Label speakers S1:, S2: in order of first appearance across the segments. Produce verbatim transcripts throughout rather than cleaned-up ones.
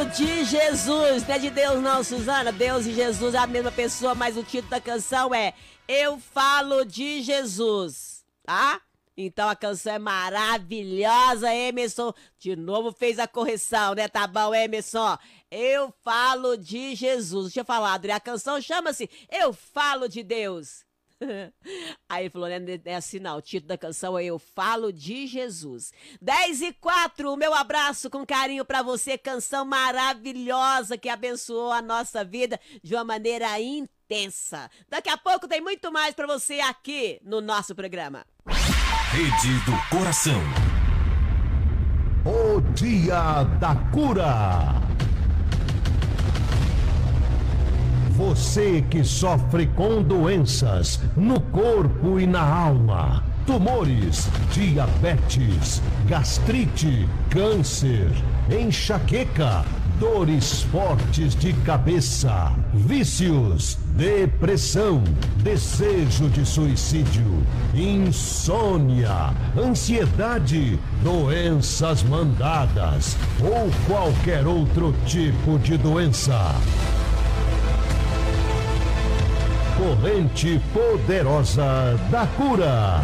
S1: falo de Jesus, não é de Deus não, Suzana. Deus e Jesus é a mesma pessoa, mas o título da canção é Eu Falo de Jesus, tá? Então a canção é maravilhosa, Emerson. De novo fez a correção, né? Tá bom, Emerson? Eu falo de Jesus. Tinha falado, né? A canção chama-se Eu Falo de Deus. Aí ele falou, né? Não é assim não. O título da canção é Eu Falo de Jesus. dez e quatro, meu abraço com carinho pra você. Canção maravilhosa que abençoou a nossa vida de uma maneira intensa. Daqui a pouco tem muito mais pra você aqui no nosso programa.
S2: Rede do Coração.
S3: O Dia da Cura. Você que sofre com doenças no corpo e na alma, tumores, diabetes, gastrite, câncer, enxaqueca, dores fortes de cabeça, vícios, depressão, desejo de suicídio, insônia, ansiedade, doenças mandadas ou qualquer outro tipo de doença. Corrente poderosa da cura.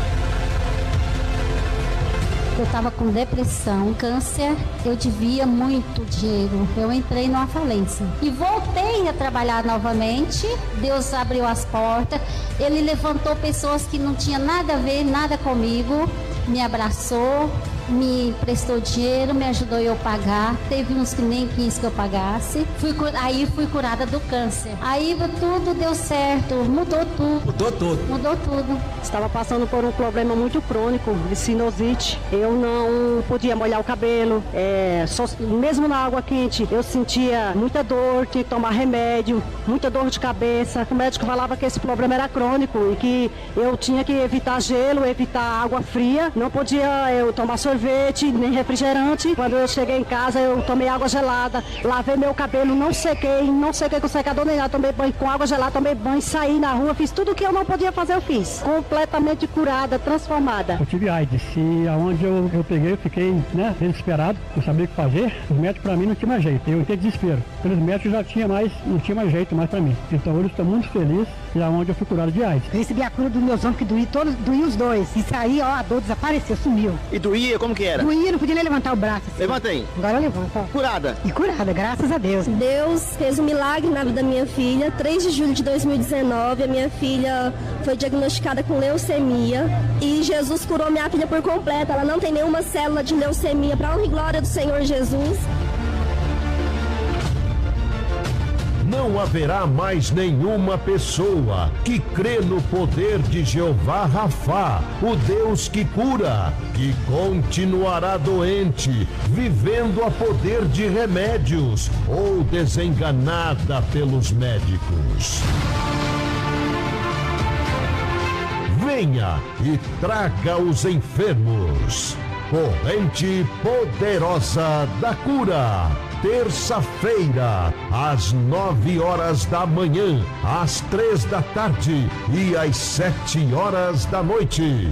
S4: Eu estava com depressão, câncer, eu devia muito dinheiro, eu entrei numa falência e voltei a trabalhar novamente. Deus abriu as portas, Ele levantou pessoas que não tinham nada a ver, nada comigo, me abraçou, me prestou dinheiro, me ajudou eu pagar. Teve uns que nem quis que eu pagasse. Fui, aí fui curada do câncer. Aí tudo deu certo, mudou tudo.
S5: Mudou tudo.
S4: Mudou tudo.
S6: Estava passando por um problema muito crônico de sinusite. Eu não podia molhar o cabelo. É, só, mesmo na água quente, eu sentia muita dor, tinha que tomar remédio, muita dor de cabeça. O médico falava que esse problema era crônico e que eu tinha que evitar gelo, evitar água fria. Não podia eu tomar sorvete, nem refrigerante. Quando eu cheguei em casa, eu tomei água gelada, lavei meu cabelo, não sequei, não sequei com secador nem nada, tomei banho com água gelada, tomei banho, saí na rua, fiz tudo o que eu não podia fazer, eu fiz. Completamente curada, transformada.
S7: Eu tive AIDS e aonde eu, eu peguei, eu fiquei, né, desesperado, não sabia o que fazer. Os médicos pra mim não tinha mais jeito, eu entrei desespero. Pelos médicos já tinha mais, não tinha mais jeito mais pra mim. Então hoje eu estou muito feliz e aonde eu fui curado de AIDS.
S6: Eu recebi a cura dos meus ombros que doía, todos, doía os dois. E saí, ó, a dor desapareceu, sumiu.
S5: E doía, como que era?
S6: Doía, não podia nem levantar o braço. Assim.
S5: Levanta aí.
S6: Agora levanta, ó.
S5: Curada.
S6: E curada, graças a Deus.
S8: Deus fez um milagre na vida da minha filha. três de julho de dois mil e dezenove, a minha filha foi diagnosticada com leucemia. E Jesus curou minha filha por completo. Ela não tem nenhuma célula de leucemia. Para honra e glória do Senhor Jesus.
S3: Não haverá mais nenhuma pessoa que crê no poder de Jeová Rafá, o Deus que cura, que continuará doente, vivendo a poder de remédios ou desenganada pelos médicos. Venha e traga os enfermos. Corrente poderosa da cura. Terça-feira, às nove horas da manhã, às três da tarde e às sete horas da noite.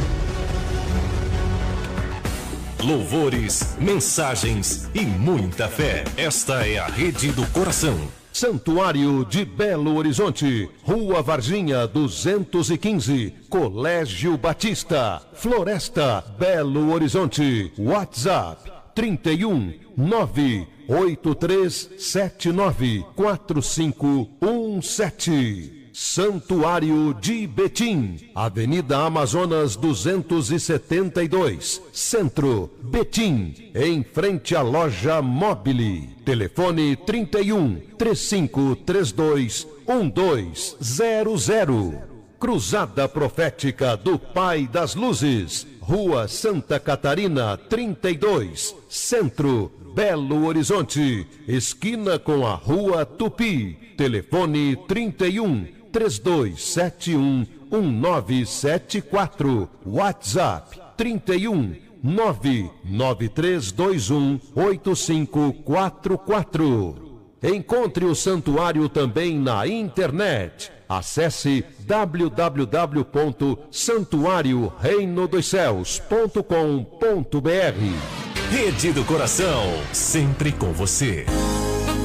S2: Louvores, mensagens e muita fé. Esta é a Rede do Coração.
S3: Santuário de Belo Horizonte, Rua Varginha duzentos e quinze, Colégio Batista, Floresta, Belo Horizonte. WhatsApp trinta e um, nove oito três sete nove quatro cinco um sete. Santuário de Betim, Avenida Amazonas duzentos e setenta e dois, Centro, Betim, em frente à loja Mobile. Telefone trinta e um, três cinco três dois, um dois zero zero. Cruzada Profética do Pai das Luzes, Rua Santa Catarina trinta e dois, Centro, Belo Horizonte, esquina com a Rua Tupi. Telefone trinta e um, três dois sete um, um nove sete quatro. WhatsApp trinta e um, nove nove três dois um, oito cinco quatro quatro. Encontre o santuário também na internet. Acesse w w w ponto santuário reino dos céus ponto com ponto b r.
S2: Rede do Coração, sempre com você.